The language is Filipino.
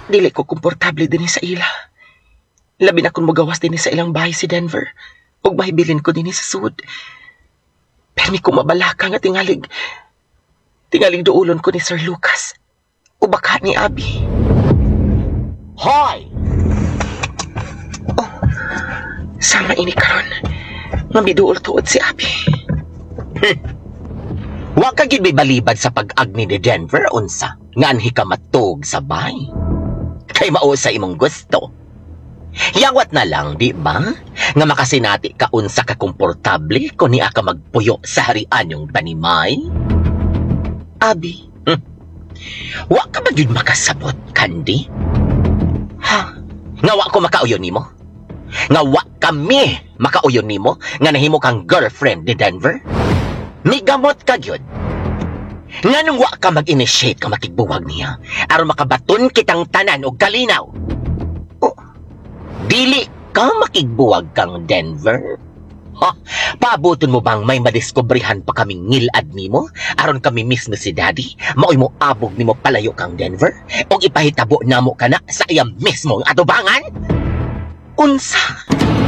Dili ko komportable din sa ila. Labi na kung magawas din sa ilang bahay si Denver. Ug mahibilin ko din sa sud. Permi ko mabalaka nga tingalig duulon ko ni Sir Lucas. O baka ni Abby. Hoy! Oh, sama ini karon. Mabiduol tuod si Abby. Wa ka gid balibad sa pag-agni ni Denver unsa nga anhi ka matug sa bay. Kay mao sa imong gusto. Yawat na lang, di ba? Nga makasinati ka unsa ka komportable kung niya ka magpuyo sa harian yung tanimay. Abby, Wa ka ba yun makasabot, Candy? ha? Nga wa ko makauyon nimo? Nga wa kami makauyon nimo nga nahimo kang girlfriend ni Denver? May gamot ka yun. Nga nung wa ka mag-initiate ka makigbuwag niya aron makabaton kitang tanan og kalinaw. Oh, Dili ka makigbuwag kang Denver. Ha? Paabuton mo bang may madiskubrihan pa kaming ngilad nimo aron kami mismo si Daddy maoy mo abog nimo palayo kang Denver og ipahitabo namo kana sa iyang mismong atubangan? unsa?